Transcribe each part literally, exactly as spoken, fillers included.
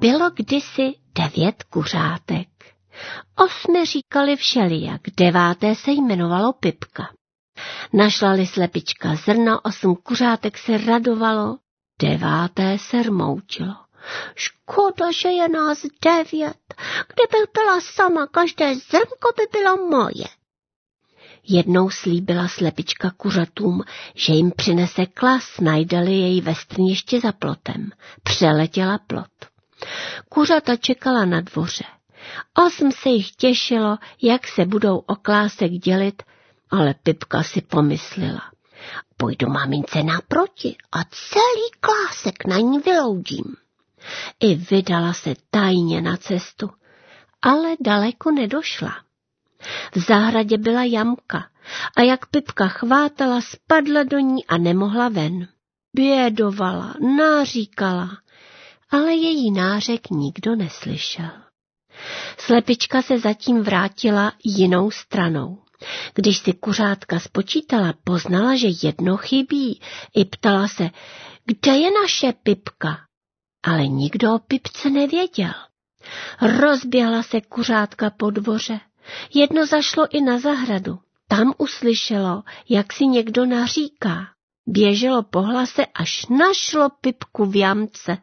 Bylo kdysi devět kuřátek. Osmi říkali všelijak, deváté se jmenovalo Pipka. Našla-li slepička zrno, osm kuřátek se radovalo, deváté se rmoučilo. Škoda, že je nás devět. Kdybych byla sama, každé zrnko by bylo moje. Jednou slíbila slepička kuřatům, že jim přinese klas, najdali jej ve strništi za plotem. Přeletěla plot. Kuřata čekala na dvoře. Osm se jich těšilo, jak se budou o klásek dělit, ale Pipka si pomyslela. Půjdu mamince naproti a celý klásek na ní vyloudím. I vydala se tajně na cestu, ale daleko nedošla. V zahradě byla jamka a jak Pipka chvátala, spadla do ní a nemohla ven. Bědovala, náříkala, ale její nářek nikdo neslyšel. Slepička se zatím vrátila jinou stranou. Když si kuřátka spočítala, poznala, že jedno chybí. I ptala se, kde je naše Pipka? Ale nikdo o Pipce nevěděl. Rozběhla se kuřátka po dvoře. Jedno zašlo i na zahradu. Tam uslyšelo, jak si někdo naříká. Běželo po hlase, až našlo Pipku v jamce.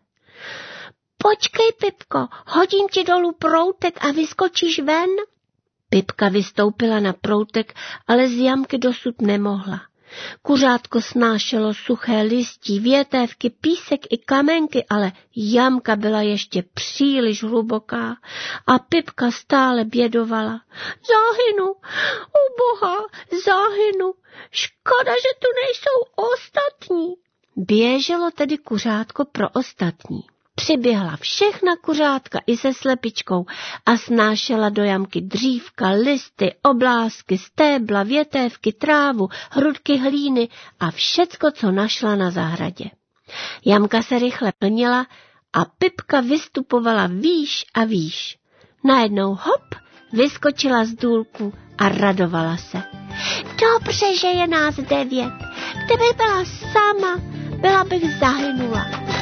Počkej, Pipko, hodím ti dolů proutek a vyskočíš ven. Pipka vystoupila na proutek, ale z jamky dosud nemohla. Kuřátko snášelo suché listí, větévky, písek i kamenky, ale jamka byla ještě příliš hluboká a Pipka stále bědovala. Zahynu, o boha, zahynu, škoda, že tu nejsou ostatní. Běželo tedy kuřátko pro ostatní. Přiběhla všechna kuřátka i se slepičkou a snášela do jamky dřívka, listy, oblásky, stébla, větévky, trávu, hrudky hlíny a všecko, co našla na zahradě. Jamka se rychle plnila a Pipka vystupovala výš a výš. Najednou hop, vyskočila z důlku a radovala se. Dobře, že je nás devět. Kdyby byla sama, byla bych zahynula.